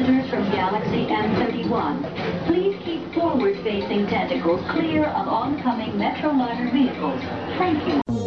visitors from Galaxy M31. Please keep forward-facing tentacles clear of oncoming Metroliner vehicles. Thank you.